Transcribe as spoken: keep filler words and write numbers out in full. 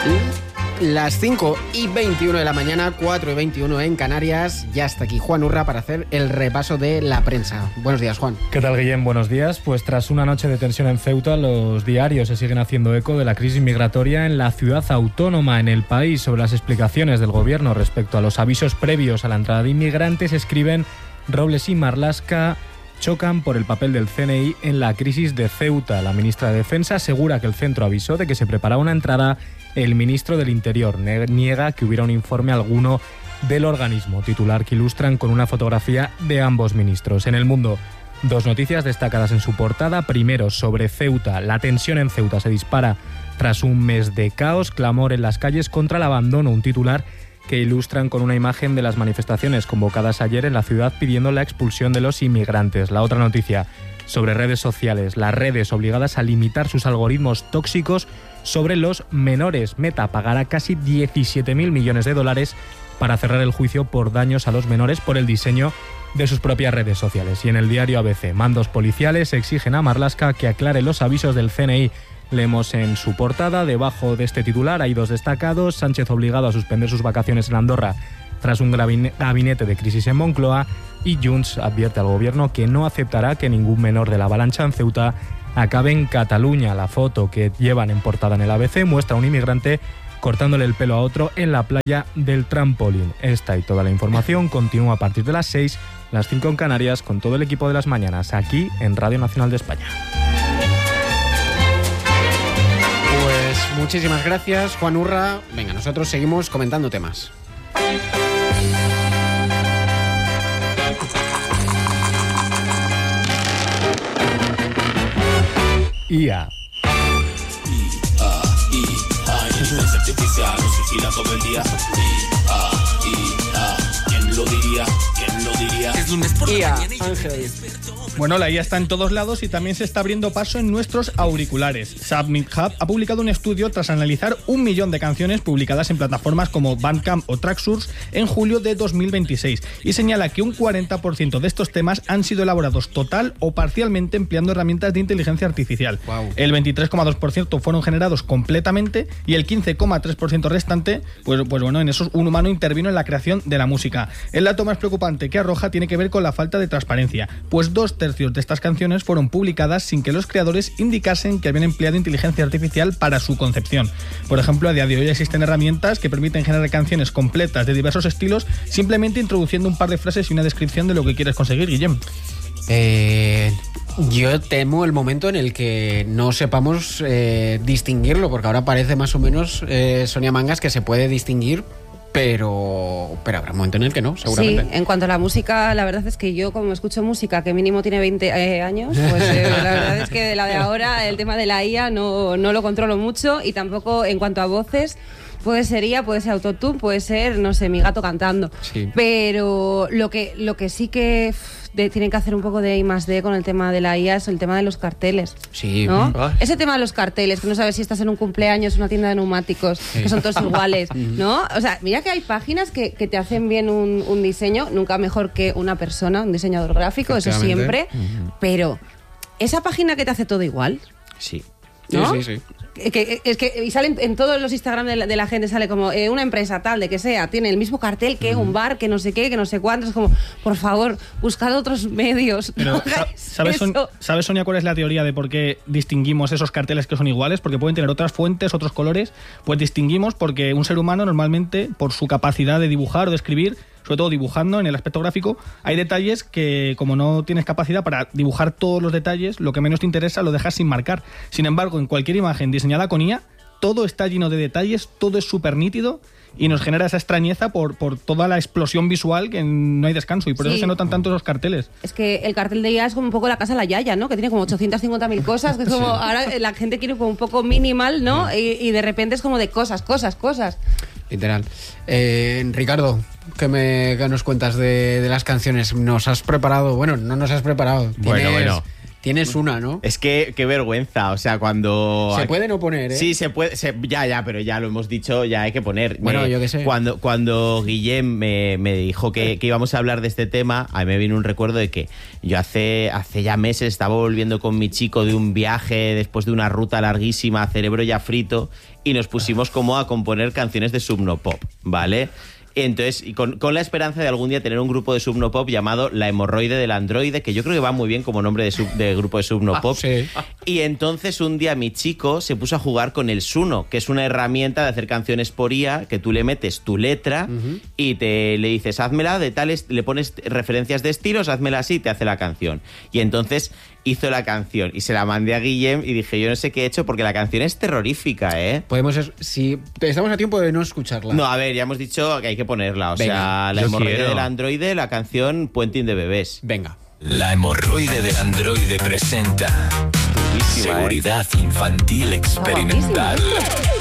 Las cinco y veintiuno de la mañana, cuatro y veintiuno en Canarias. Ya está aquí Juan Urra para hacer el repaso de la prensa. Buenos días, Juan. ¿Qué tal, Guillem? Buenos días. Pues tras una noche de tensión en Ceuta, los diarios se siguen haciendo eco de la crisis migratoria en la ciudad autónoma. En El País, sobre las explicaciones del gobierno respecto a los avisos previos a la entrada de inmigrantes, escriben: Robles y Marlaska chocan por el papel del C N I en la crisis de Ceuta. La ministra de Defensa asegura que el centro avisó de que se preparaba una entrada. El ministro del Interior niega que hubiera un informe alguno del organismo. Titular que ilustran con una fotografía de ambos ministros. En El Mundo, dos noticias destacadas en su portada. Primero, sobre Ceuta. La tensión en Ceuta se dispara tras un mes de caos, clamor en las calles contra el abandono. Un titular que ilustran con una imagen de las manifestaciones convocadas ayer en la ciudad pidiendo la expulsión de los inmigrantes. La otra noticia, sobre redes sociales. Las redes obligadas a limitar sus algoritmos tóxicos sobre los menores. Meta pagará casi diecisiete mil millones de dólares para cerrar el juicio por daños a los menores por el diseño de sus propias redes sociales. Y en el diario A B C, mandos policiales exigen a Marlaska que aclare los avisos del C N I. Leemos en su portada, debajo de este titular hay dos destacados: Sánchez obligado a suspender sus vacaciones en Andorra tras un gabinete de crisis en Moncloa, y Junts advierte al gobierno que no aceptará que ningún menor de la avalancha en Ceuta acabe en Cataluña. La foto que llevan en portada en el A B C muestra a un inmigrante cortándole el pelo a otro en la playa del Trampolín. Esta y toda la información continúa a partir de las seis, las cinco en Canarias, con todo el equipo de Las Mañanas, aquí en Radio Nacional de España. Pues muchísimas gracias, Juan Urra. Venga, nosotros seguimos comentando temas. I A. I A, I A, inteligencia artificial nos vigila todo el día. I A, I A, ¿quién lo diría? ¿Quién lo diría? Es lunes por la mañana y Ángel. Bueno, la I A está en todos lados y también se está abriendo paso en nuestros auriculares. Submit Hub ha publicado un estudio tras analizar un millón de canciones publicadas en plataformas como Bandcamp o Tracksource en julio de dos mil veintiséis y señala que un cuarenta por ciento de estos temas han sido elaborados total o parcialmente empleando herramientas de inteligencia artificial. Wow. El veintitrés coma dos por ciento fueron generados completamente y el quince coma tres por ciento restante, pues, pues bueno, en esos un humano intervino en la creación de la música. El dato más preocupante que arroja tiene que ver con la falta de transparencia, pues dos tercios de estas canciones fueron publicadas sin que los creadores indicasen que habían empleado inteligencia artificial para su concepción. Por ejemplo, a día de hoy existen herramientas que permiten generar canciones completas de diversos estilos simplemente introduciendo un par de frases y una descripción de lo que quieres conseguir, Guillem. Eh, yo temo el momento en el que no sepamos eh, distinguirlo, porque ahora parece más o menos, eh, Sonia Mangas, que se puede distinguir. Pero, pero habrá un momento en el que no, seguramente. Sí, en cuanto a la música, la verdad es que yo, como escucho música que mínimo tiene veinte eh, años, pues eh, la verdad es que de la de ahora, el tema de la I A no, no lo controlo mucho, y tampoco en cuanto a voces. Puede ser I A, puede ser autotune, puede ser, no sé, mi gato cantando. Sí. Pero lo que, lo que sí que pff, de, tienen que hacer un poco de I más D con el tema de la I A es el tema de los carteles. Sí. ¿No? Ay. Ese tema de los carteles, que no sabes si estás en un cumpleaños, una tienda de neumáticos, sí, que son todos iguales, ¿no? O sea, mira que hay páginas que, que te hacen bien un, un diseño, nunca mejor que una persona, un diseñador gráfico, eso siempre. Uh-huh. Pero, ¿esa página que te hace todo igual? Sí. ¿No? Sí, sí, sí. Que, que, es que y salen en todos los Instagram de la, de la gente, sale como eh, una empresa tal, de que sea, tiene el mismo cartel que mm. un bar, que no sé qué, que no sé cuántos. Es como, por favor, buscad otros medios. Pero, no ¿sabes, Son, ¿Sabes, Sonia, cuál es la teoría de por qué distinguimos esos carteles que son iguales? Porque pueden tener otras fuentes, otros colores. Pues distinguimos porque un ser humano normalmente, por su capacidad de dibujar o de escribir, sobre todo dibujando en el aspecto gráfico, hay detalles que, como no tienes capacidad para dibujar todos los detalles, lo que menos te interesa lo dejas sin marcar. Sin embargo, en cualquier imagen diseñada con I A, todo está lleno de detalles, todo es súper nítido y nos genera esa extrañeza por, por toda la explosión visual, que no hay descanso, y por sí. eso se notan tanto los carteles. Es que el cartel de I A es como un poco la casa de la Yaya, ¿no? Que tiene como ochocientas cincuenta mil cosas, que es como, sí. ahora la gente quiere como un poco minimal, ¿no? Sí. Y, y de repente es como de cosas, cosas, cosas. Literal. Eh, Ricardo, ¿qué, me, qué nos cuentas de, de las canciones? ¿Nos has preparado? Bueno, no nos has preparado. Bueno, ¿Tienes, bueno. Tienes una, ¿no? Es que qué vergüenza, o sea, cuando... Se puede no poner, ¿eh? Sí, se puede, se- ya, ya, pero ya lo hemos dicho, ya hay que poner. Bueno, Me- yo qué sé. Cuando, cuando Guillem me, me dijo que, que íbamos a hablar de este tema, a mí me vino un recuerdo de que yo hace, hace ya meses estaba volviendo con mi chico de un viaje después de una ruta larguísima, cerebro ya frito, y nos pusimos como a componer canciones de Subnopop, ¿vale? Entonces, y con, con la esperanza de algún día tener un grupo de Subnopop llamado La Hemorroide del Androide, que yo creo que va muy bien como nombre de, sub- de grupo de Subnopop. Sí. Y entonces un día mi chico se puso a jugar con el Suno, que es una herramienta de hacer canciones por I A, que tú le metes tu letra y te le dices, házmela de tales, le pones referencias de estilos, házmela así y te hace la canción. Y entonces hizo la canción y se la mandé a Guillem y dije, yo no sé qué he hecho porque la canción es terrorífica, ¿eh? Podemos... es- Si estamos a tiempo de no escucharla. No, a ver, ya hemos dicho que hay que ponerla. O Venga, sea, la yo hemorroide quiero. del androide, la canción Puenting de bebés. Venga. La hemorroide del androide presenta Durísima, ¿eh? seguridad infantil experimental.